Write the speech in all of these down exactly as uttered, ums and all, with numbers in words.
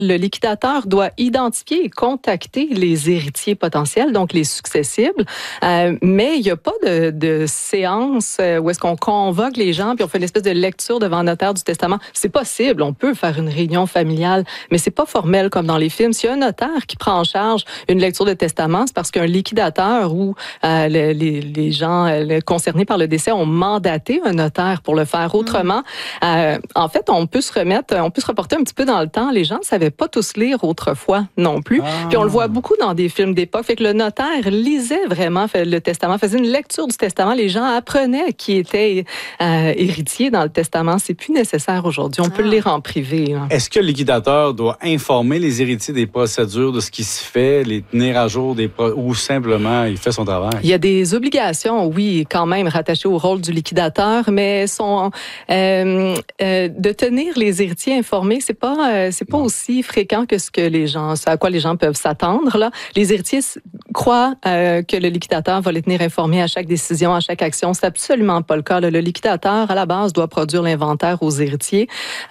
Le liquidateur doit identifier et contacter les héritiers potentiels, donc les successibles, euh, mais il n'y a pas de, de séance où est-ce qu'on convoque les gens puis on fait une espèce de lecture devant le notaire du testament. C'est possible, on peut faire une réunion familiale, mais c'est pas formel comme dans les films. S'il y a un notaire qui prend en charge une lecture de testament, c'est parce qu'un liquidateur ou euh, le, les, les gens euh, concernés par le décès ont mandaté un notaire pour le faire. Autrement, mmh. euh, en fait, on peut se remettre, on peut se reporter un petit peu dans le temps. Les gens ne savaient pas tous lire autrefois non plus. Ah. Puis on le voit beaucoup dans des films d'époque. Fait que le notaire lisait vraiment le testament, faisait une lecture du testament. Les gens apprenaient qui était euh, héritier dans le testament. C'est plus nécessaire aujourd'hui. On peut ah. le lire en privé. Là. Est-ce que le liquidateur doit informer les héritiers des procédures, de ce qui se fait, les tenir à jour des pro- ou simplement il fait son travail? Il y a des obligations, oui, quand même rattachées au rôle du liquidateur, mais sont euh, euh, de tenir les héritiers informés, c'est pas euh, c'est pas non. aussi fréquent que ce que les gens, à quoi les gens peuvent s'attendre. Là, les héritiers croient euh, que le liquidateur va les tenir informés à chaque décision, à chaque action. C'est absolument pas le cas. Là. Le liquidateur, à la base, doit produire l'inventaire aux héritiers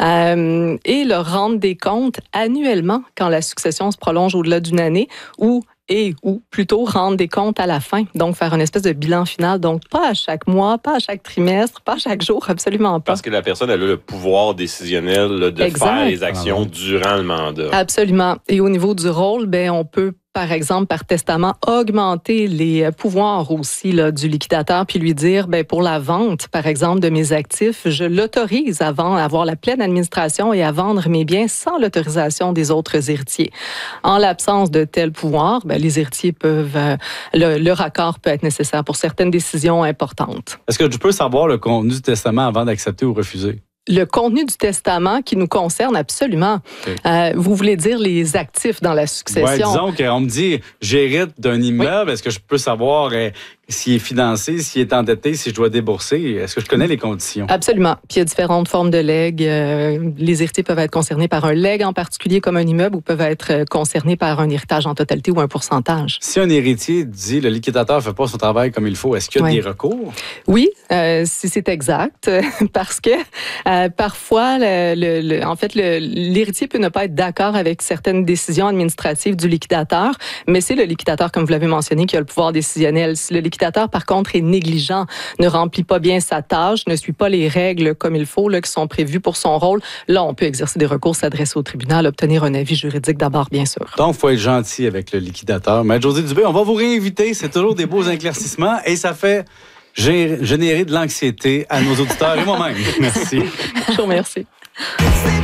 euh, et leur rendre des comptes annuellement quand la succession se prolonge au-delà d'une année ou et ou plutôt rendre des comptes à la fin, donc faire une espèce de bilan final, donc pas à chaque mois, pas à chaque trimestre, pas à chaque jour, absolument pas. Parce que la personne elle a le pouvoir décisionnel là, de exact. Faire les actions ah. durant le mandat. Absolument. Et au niveau du rôle, ben on peut par exemple, par testament, augmenter les pouvoirs aussi là, du liquidateur, puis lui dire, ben pour la vente, par exemple, de mes actifs, je l'autorise à vendre, à avoir la pleine administration et à vendre mes biens sans l'autorisation des autres héritiers. En l'absence de tel pouvoir, ben, les héritiers peuvent, euh, le, leur accord peut être nécessaire pour certaines décisions importantes. Est-ce que je peux savoir le contenu du testament avant d'accepter ou refuser? Le contenu du testament qui nous concerne absolument. Okay. Euh, vous voulez dire les actifs dans la succession? Oui, disons qu'on me dit, j'hérite d'un immeuble, oui. Est-ce que je peux savoir euh, s'il est financé, s'il est endetté, si je dois débourser? Est-ce que je connais les conditions? Absolument. Puis il y a différentes formes de legs. Euh, les héritiers peuvent être concernés par un legs en particulier comme un immeuble ou peuvent être concernés par un héritage en totalité ou un pourcentage. Si un héritier dit le liquidateur ne fait pas son travail comme il faut, est-ce qu'il y a oui. des recours? Oui, euh, si c'est exact, parce que euh, parfois, le, le, le, en fait, le, l'héritier peut ne pas être d'accord avec certaines décisions administratives du liquidateur, mais c'est le liquidateur, comme vous l'avez mentionné, qui a le pouvoir décisionnel. Si le liquidateur, par contre, est négligent, ne remplit pas bien sa tâche, ne suit pas les règles comme il faut, là, qui sont prévues pour son rôle, là, on peut exercer des recours, s'adresser au tribunal, obtenir un avis juridique d'abord, bien sûr. Donc, il faut être gentil avec le liquidateur. Maître Josée Dubé, on va vous réinviter. C'est toujours des beaux éclaircissements et ça fait générer de l'anxiété à nos auditeurs et moi-même. Merci. Je vous remercie.